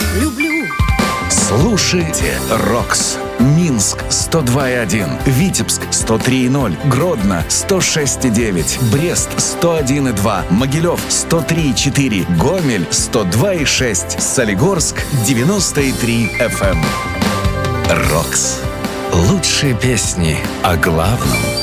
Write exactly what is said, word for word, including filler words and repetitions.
люблю. Слушайте Рокс. Минск сто два и один, Витебск сто три и ноль, Гродно сто шесть и девять, Брест сто один и два, Могилев сто три и четыре, Гомель сто два и шесть, Солигорск девяносто и три эф эм. Рокс. Лучшие песни о главном.